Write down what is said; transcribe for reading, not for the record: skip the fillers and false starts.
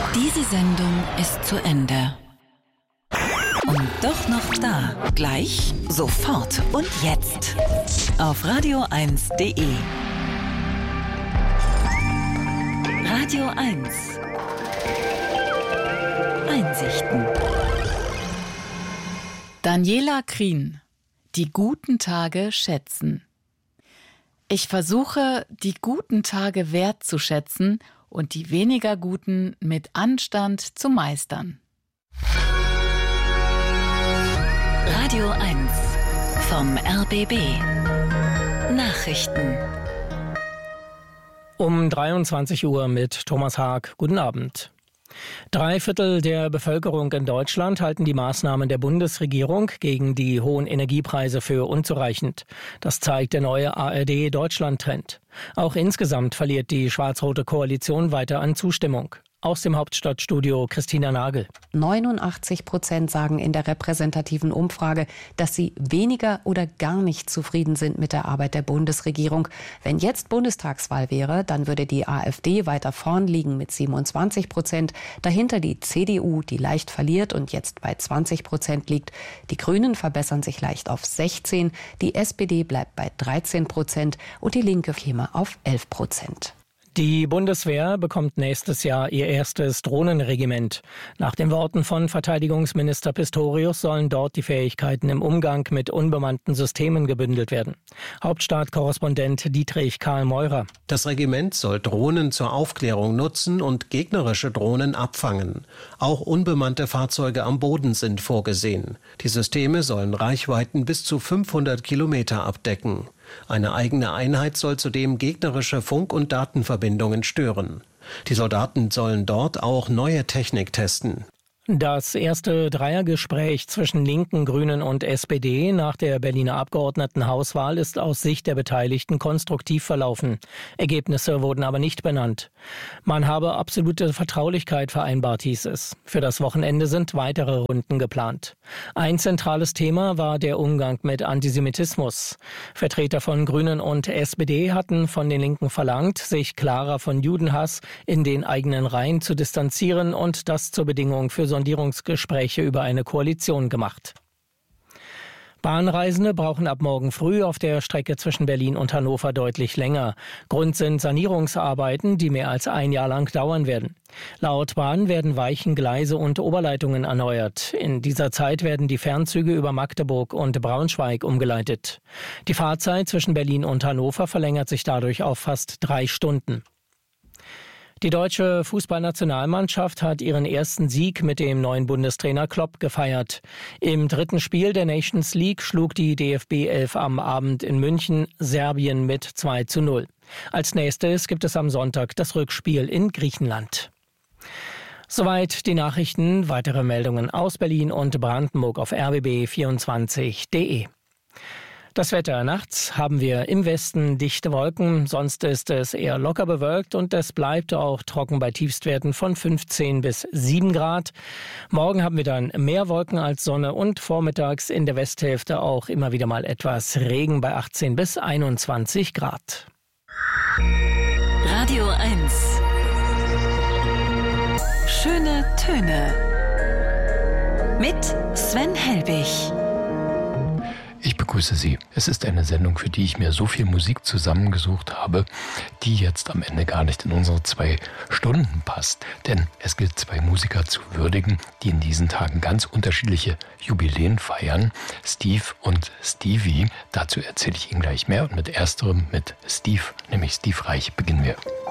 Diese Sendung ist zu Ende. Und doch noch da. Gleich, sofort und jetzt. Auf radio1.de. Radio 1. Einsichten. Daniela Krien. Die guten Tage schätzen. Ich versuche, die guten Tage wertzuschätzen und die weniger guten mit Anstand zu meistern. Radio 1 vom RBB. Nachrichten. Um 23 Uhr mit Thomas Haag. Guten Abend. 3/4 der Bevölkerung in Deutschland halten die Maßnahmen der Bundesregierung gegen die hohen Energiepreise für unzureichend. Das zeigt der neue ARD-Deutschland-Trend. Auch insgesamt verliert die schwarz-rote Koalition weiter an Zustimmung. Aus dem Hauptstadtstudio Christina Nagel. 89% sagen in der repräsentativen Umfrage, dass sie weniger oder gar nicht zufrieden sind mit der Arbeit der Bundesregierung. Wenn jetzt Bundestagswahl wäre, dann würde die AfD weiter vorn liegen mit 27%. Dahinter die CDU, die leicht verliert und jetzt bei 20% liegt. Die Grünen verbessern sich leicht auf 16%, die SPD bleibt bei 13% und die Linke käme auf 11%. Die Bundeswehr bekommt nächstes Jahr ihr erstes Drohnenregiment. Nach den Worten von Verteidigungsminister Pistorius sollen dort die Fähigkeiten im Umgang mit unbemannten Systemen gebündelt werden. Hauptstadtkorrespondent Dietrich Karl Meurer. Das Regiment soll Drohnen zur Aufklärung nutzen und gegnerische Drohnen abfangen. Auch unbemannte Fahrzeuge am Boden sind vorgesehen. Die Systeme sollen Reichweiten bis zu 500 Kilometer abdecken. Eine eigene Einheit soll zudem gegnerische Funk- und Datenverbindungen stören. Die Soldaten sollen dort auch neue Technik testen. Das erste Dreiergespräch zwischen Linken, Grünen und SPD nach der Berliner Abgeordnetenhauswahl ist aus Sicht der Beteiligten konstruktiv verlaufen. Ergebnisse wurden aber nicht benannt. Man habe absolute Vertraulichkeit vereinbart, hieß es. Für das Wochenende sind weitere Runden geplant. Ein zentrales Thema war der Umgang mit Antisemitismus. Vertreter von Grünen und SPD hatten von den Linken verlangt, sich klarer von Judenhass in den eigenen Reihen zu distanzieren und das zur Bedingung für Sondierungsgespräche über eine Koalition gemacht. Bahnreisende brauchen ab morgen früh auf der Strecke zwischen Berlin und Hannover deutlich länger. Grund sind Sanierungsarbeiten, die mehr als ein Jahr lang dauern werden. Laut Bahn werden Weichen, Gleise und Oberleitungen erneuert. In dieser Zeit werden die Fernzüge über Magdeburg und Braunschweig umgeleitet. Die Fahrzeit zwischen Berlin und Hannover verlängert sich dadurch auf fast 3 Stunden. Die deutsche Fußballnationalmannschaft hat ihren ersten Sieg mit dem neuen Bundestrainer Klopp gefeiert. Im 3. Spiel der Nations League schlug die DFB 11 am Abend in München Serbien mit 2:0. Als nächstes gibt es am Sonntag das Rückspiel in Griechenland. Soweit die Nachrichten. Weitere Meldungen aus Berlin und Brandenburg auf rbb24.de. Das Wetter: Nachts haben wir im Westen dichte Wolken, sonst ist es eher locker bewölkt und es bleibt auch trocken bei Tiefstwerten von 15 bis 7 Grad. Morgen haben wir dann mehr Wolken als Sonne und vormittags in der Westhälfte auch immer wieder mal etwas Regen bei 18 bis 21 Grad. Radio 1. Schöne Töne. Mit Sven Helbig. Ich begrüße Sie. Es ist eine Sendung, für die ich mir so viel Musik zusammengesucht habe, die jetzt am Ende gar nicht in unsere 2 Stunden passt. Denn es gilt, 2 Musiker zu würdigen, die in diesen Tagen ganz unterschiedliche Jubiläen feiern. Steve und Stevie. Dazu erzähle ich Ihnen gleich mehr. Und mit ersterem, mit Steve, nämlich Steve Reich, beginnen wir.